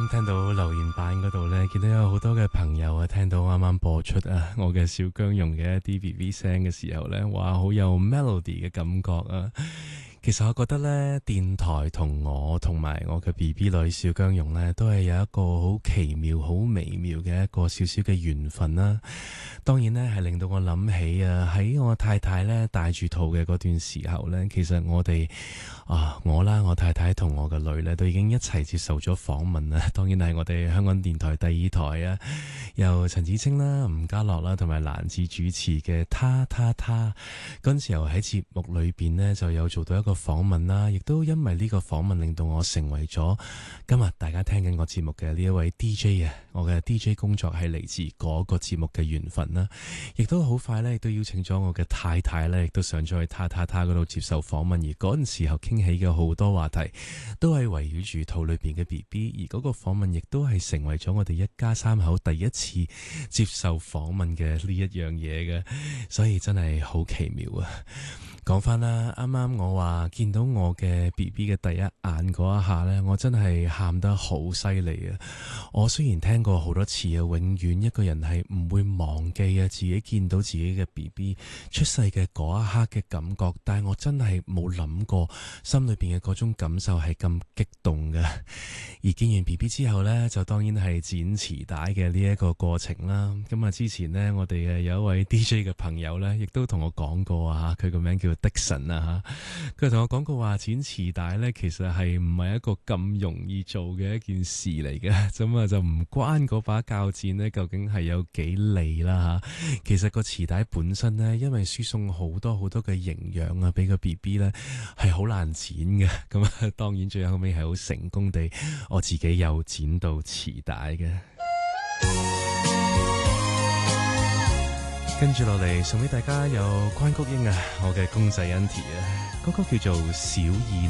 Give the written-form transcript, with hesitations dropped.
聽到留言板嗰度呢，見到有好多嘅朋友啊，聽到啱啱播出我嘅小姜蓉嘅一啲 BB 聲嘅時候呢，哇，好有 melody 嘅感覺啊！其實我覺得呢，電台同我同埋我嘅 BB 女小姜蓉呢，都係有一個好奇妙、好微妙嘅一個少少嘅緣分啦。當然呢，係令到我諗起喺我太太呢帶住肚嘅嗰段時候呢，其實我哋我啦，我太太同我嘅女呢，都已經一齊接受咗訪問啦。當然係我哋香港電台第二台啊，由陳芷菁啦、吳家樂啦同埋蘭子主持嘅他嗰陣時候喺節目裏邊呢，就有做到一個訪問啦，亦都因為呢個訪問令到我成為咗今日大家聽緊我節目嘅呢一位 DJ 啊。我嘅 DJ 工作係嚟自嗰個節目嘅緣分啦，亦都好快呢，亦都邀請咗我嘅太太呢，亦都上咗去他嗰度接受訪問。而嗰陣時候傾起嘅好多話題都係圍繞住肚裏邊嘅 BB， 而嗰個訪問亦都係成為咗我哋一家三口第一次接受訪問嘅呢一樣嘢嘅，所以真係好奇妙啊！講翻啦，啱啱我話見到我嘅 BB 嘅第一眼嗰一下呢，我真係喊得好犀利啊！我雖然聽過好多次啊，永遠一個人係唔會忘記啊自己見到自己嘅 BB 出世嘅嗰一刻嘅感覺，但係我真係冇諗過心裏邊嘅嗰種感受係咁激動嘅。而見完 BB 之後呢，就當然係剪臍帶嘅呢一個過程啦。咁啊，之前呢，我哋有一位 DJ 嘅朋友呢，亦都同我講過啊，佢個名叫Dixon 啊，佢同我講過話剪臍帶呢，其實係唔係一個咁容易做嘅一件事嚟嘅。咁啊，就唔關嗰把鉸剪呢究竟係有幾利啦吓。其實個臍帶本身呢，因為輸送好多嘅營養啊，俾個 BB 呢係好難剪嘅。咁啊，當然最後尾係好成功地，我自己有剪到臍帶嘅。跟住落嚟送俾大家有關菊英啊，我嘅公仔 Auntie 啊，嗰個叫做小燕。